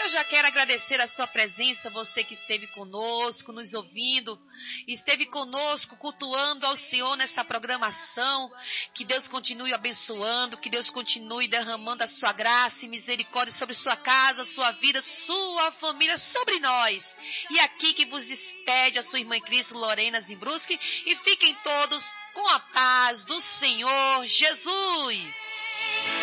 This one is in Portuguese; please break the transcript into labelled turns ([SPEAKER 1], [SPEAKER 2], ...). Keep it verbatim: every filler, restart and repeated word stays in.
[SPEAKER 1] já quero agradecer a sua presença, você que esteve conosco, nos ouvindo, esteve conosco, cultuando ao Senhor nessa programação. Que Deus continue abençoando, que Deus continue derramando a sua graça e misericórdia sobre sua casa, sua vida, sua família, sobre nós. E aqui que vos despede a sua irmã em Cristo, Lorena Zimbruski, e fiquem todos com a paz do Senhor Jesus.